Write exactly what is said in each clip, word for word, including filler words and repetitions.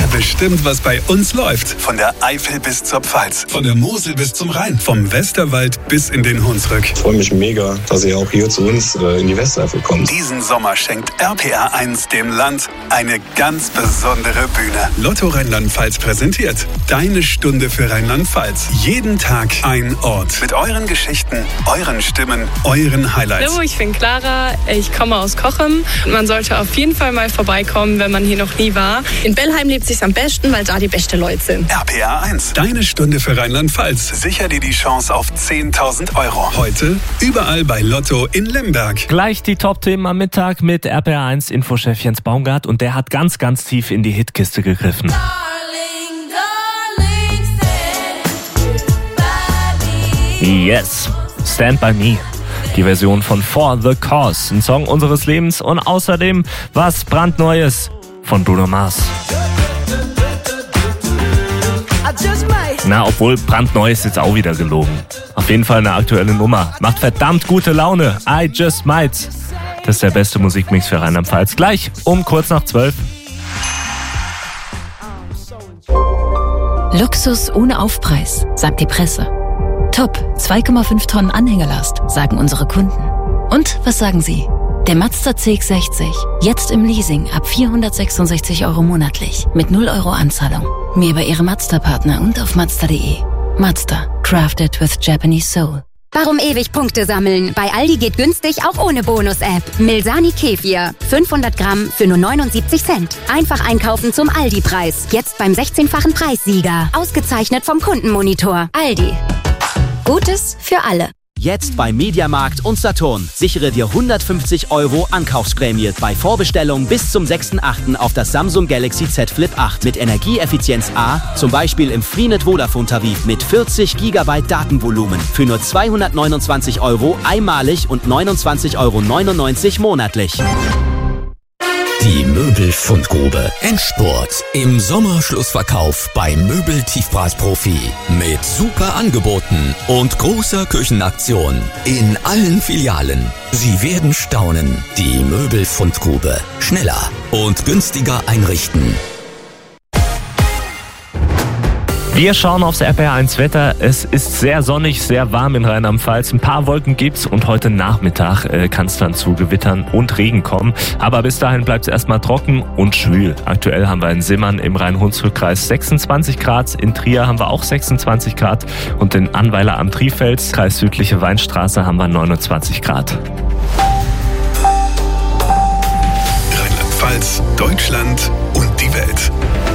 bestimmt, was bei uns läuft. Von der Eifel bis zur Pfalz, von der Mosel bis zum Rhein, vom Westerwald bis in den Hunsrück. Ich freue mich mega, dass ihr auch hier zu uns äh, in die Westeifel kommt. Diesen Sommer schenkt R P R eins dem Land eine ganz besondere Bühne. Lotto Rheinland-Pfalz präsentiert Deine Stunde für Rheinland-Pfalz. Jeden Tag ein Ort. Mit euren Geschichten, euren Stimmen, euren Highlights. Hallo, ich bin Clara, ich komme aus Cochem. Man sollte auf jeden Fall mal vorbeikommen, wenn man hier noch nie war. In Bellheim lebt sich's am besten, weil da die beste Leute sind. R P R eins, Deine Stunde für Rheinland-Pfalz. Sicher dir die Chance auf zehntausend Euro. Heute überall bei Lotto in Lemberg. Gleich die Top-Themen am Mittag mit R P R eins Infochef Jens Baumgart und der hat ganz, ganz tief in die Hitkiste gegriffen. Yes, Stand By Me. Die Version von For The Cause, ein Song unseres Lebens und außerdem was brandneues von Bruno Mars. Na, obwohl brandneu ist jetzt auch wieder gelogen. Auf jeden Fall eine aktuelle Nummer. Macht verdammt gute Laune. I Just Might. Das ist der beste Musikmix für Rheinland-Pfalz. Gleich um kurz nach zwölf. Luxus ohne Aufpreis, sagt die Presse. Top, zwei Komma fünf Tonnen Anhängerlast, sagen unsere Kunden. Und was sagen Sie? Der Mazda C X sechzig, jetzt im Leasing ab vierhundertsechsundsechzig Euro monatlich, mit null Euro Anzahlung. Mehr bei Ihrem Mazda-Partner und auf Mazda punkt de. Mazda, crafted with Japanese soul. Warum ewig Punkte sammeln? Bei Aldi geht günstig auch ohne Bonus-App. Milsani Kefir, fünfhundert Gramm für nur neunundsiebzig Cent. Einfach einkaufen zum Aldi-Preis. Jetzt beim sechzehnfachen Preissieger. Ausgezeichnet vom Kundenmonitor. Aldi. Gutes für alle. Jetzt bei Mediamarkt und Saturn. Sichere dir hundertfünfzig Euro Ankaufsprämie bei Vorbestellung bis zum sechsten achten auf das Samsung Galaxy Z Flip acht mit Energieeffizienz A, zum Beispiel im Freenet Vodafone Tarif mit vierzig Gigabyte Datenvolumen für nur zweihundertneunundzwanzig Euro einmalig und neunundzwanzig Euro neunundneunzig monatlich. Die Möbelfundgrube. Endspurt im Sommerschlussverkauf bei Möbel-Tiefpreisprofi. Mit super Angeboten und großer Küchenaktion in allen Filialen. Sie werden staunen. Die Möbelfundgrube. Schneller und günstiger einrichten. Wir schauen aufs R P R eins Wetter. Es ist sehr sonnig, sehr warm in Rheinland-Pfalz. Ein paar Wolken gibt's und heute Nachmittag äh, kann es dann zu Gewittern und Regen kommen. Aber bis dahin bleibt es erstmal trocken und schwül. Aktuell haben wir in Simmern im Rhein-Hunsrück-Kreis sechsundzwanzig Grad. In Trier haben wir auch sechsundzwanzig Grad. Und in Annweiler am Trifels, Kreis Südliche Weinstraße, haben wir neunundzwanzig Grad. Rheinland-Pfalz, Deutschland und die Welt.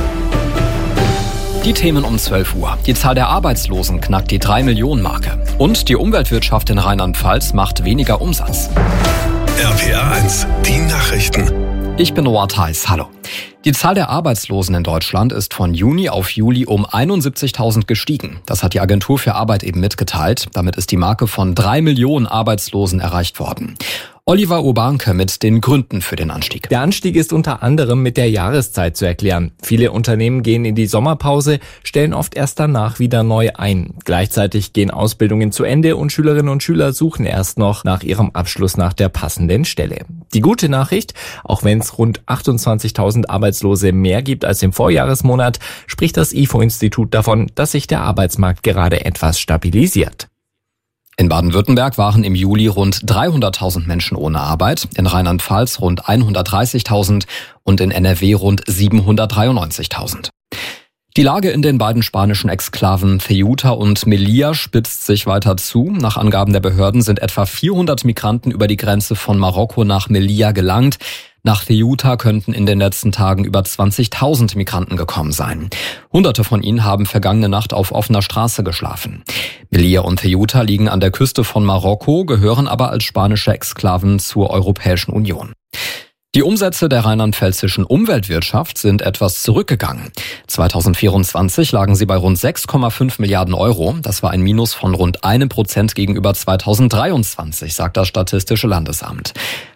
Die Themen um zwölf Uhr. Die Zahl der Arbeitslosen knackt die drei Millionen Marke. Und die Umweltwirtschaft in Rheinland-Pfalz macht weniger Umsatz. R P R eins, die Nachrichten. Ich bin Noah Theis, hallo. Die Zahl der Arbeitslosen in Deutschland ist von Juni auf Juli um einundsiebzigtausend gestiegen. Das hat die Agentur für Arbeit eben mitgeteilt. Damit ist die Marke von drei Millionen Arbeitslosen erreicht worden. Oliver Urbanke mit den Gründen für den Anstieg. Der Anstieg ist unter anderem mit der Jahreszeit zu erklären. Viele Unternehmen gehen in die Sommerpause, stellen oft erst danach wieder neu ein. Gleichzeitig gehen Ausbildungen zu Ende und Schülerinnen und Schüler suchen erst noch nach ihrem Abschluss nach der passenden Stelle. Die gute Nachricht, auch wenn es rund achtundzwanzigtausend Arbeitslose mehr gibt als im Vorjahresmonat, spricht das I F O-Institut davon, dass sich der Arbeitsmarkt gerade etwas stabilisiert. In Baden-Württemberg waren im Juli rund dreihunderttausend Menschen ohne Arbeit, in Rheinland-Pfalz rund hundertdreißigtausend und in N R W rund siebenhundertdreiundneunzigtausend. Die Lage in den beiden spanischen Exklaven Ceuta und Melilla spitzt sich weiter zu. Nach Angaben der Behörden sind etwa vierhundert Migranten über die Grenze von Marokko nach Melilla gelangt. Nach Ceuta könnten in den letzten Tagen über zwanzigtausend Migranten gekommen sein. Hunderte von ihnen haben vergangene Nacht auf offener Straße geschlafen. Melilla und Ceuta liegen an der Küste von Marokko, gehören aber als spanische Exklaven zur Europäischen Union. Die Umsätze der rheinland-pfälzischen Umweltwirtschaft sind etwas zurückgegangen. zweitausendvierundzwanzig lagen sie bei rund sechs Komma fünf Milliarden Euro. Das war ein Minus von rund einem Prozent gegenüber zweitausenddreiundzwanzig, sagt das Statistische Landesamt.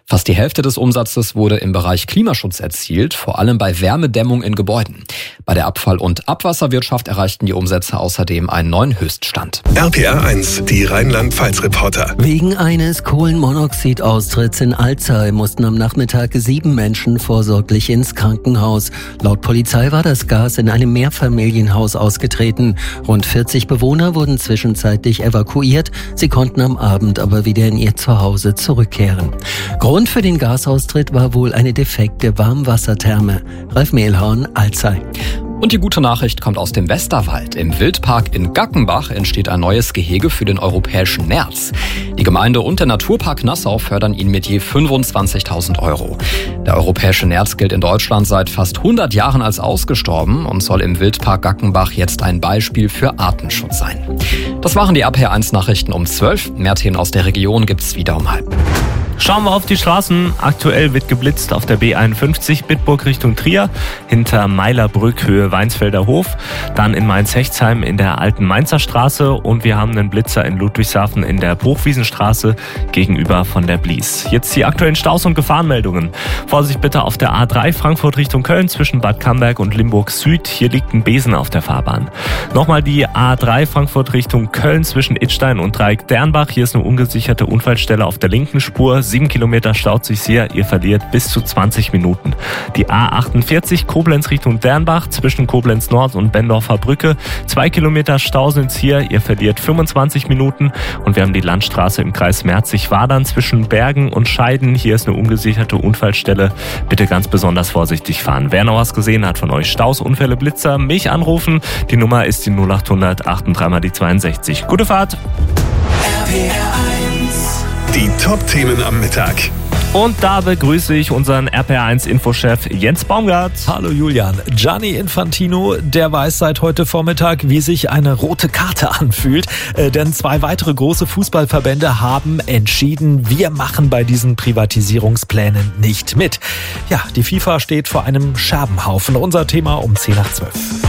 Fast die Hälfte des Umsatzes wurde im Bereich Klimaschutz erzielt, vor allem bei Wärmedämmung in Gebäuden. Bei der Abfall- und Abwasserwirtschaft erreichten die Umsätze außerdem einen neuen Höchststand. R P R eins, die Rheinland-Pfalz-Reporter. Wegen eines Kohlenmonoxidaustritts in Alzey mussten am Nachmittag sieben Menschen vorsorglich ins Krankenhaus. Laut Polizei war das Gas in einem Mehrfamilienhaus ausgetreten. Rund vierzig Bewohner wurden zwischenzeitlich evakuiert. Sie konnten am Abend aber wieder in ihr Zuhause zurückkehren. Grund für den Gasaustritt war wohl eine defekte Warmwassertherme. Ralf Mehlhorn, Alzey. Und die gute Nachricht kommt aus dem Westerwald. Im Wildpark in Gackenbach entsteht ein neues Gehege für den europäischen Nerz. Die Gemeinde und der Naturpark Nassau fördern ihn mit je fünfundzwanzigtausend Euro. Der europäische Nerz gilt in Deutschland seit fast hundert Jahren als ausgestorben und soll im Wildpark Gackenbach jetzt ein Beispiel für Artenschutz sein. Das waren die R P R eins Nachrichten um zwölf. Mehr Themen aus der Region gibt's wieder um halb. Schauen wir auf die Straßen. Aktuell wird geblitzt auf der B einundfünfzig Bitburg Richtung Trier, hinter Meilerbrück Höhe Weinsfelder Hof, dann in Mainz-Hechtsheim in der alten Mainzer Straße und wir haben einen Blitzer in Ludwigshafen in der Bruchwiesenstraße gegenüber von der Blies. Jetzt die aktuellen Staus und Gefahrenmeldungen. Vorsicht bitte auf der A drei Frankfurt Richtung Köln zwischen Bad Camberg und Limburg Süd. Hier liegt ein Besen auf der Fahrbahn. Nochmal die A drei Frankfurt Richtung Köln zwischen Idstein und Dreieck Dernbach. Hier ist eine ungesicherte Unfallstelle auf der linken Spur. Sieben Kilometer staut sich hier, ihr verliert bis zu zwanzig Minuten. Die A achtundvierzig Koblenz Richtung Dernbach zwischen Koblenz Nord und Bendorfer Brücke. Zwei Kilometer Stau sind's hier, ihr verliert fünfundzwanzig Minuten. Und wir haben die Landstraße im Kreis Merzig-Wadern zwischen Bergen und Scheiden. Hier ist eine ungesicherte Unfallstelle. Bitte ganz besonders vorsichtig fahren. Wer noch was gesehen hat von euch, Staus, Unfälle, Blitzer, mich anrufen. Die Nummer ist die null achthundert achtunddreißig mal die zweiundsechzig. Gute Fahrt! R P R eins. Die Top-Themen am Mittag. Und da begrüße ich unseren R P R eins Infochef Jens Baumgart. Hallo Julian. Gianni Infantino, der weiß seit heute Vormittag, wie sich eine rote Karte anfühlt. Äh, denn zwei weitere große Fußballverbände haben entschieden, wir machen bei diesen Privatisierungsplänen nicht mit. Ja, die FIFA steht vor einem Scherbenhaufen. Unser Thema um zehn nach zwölf.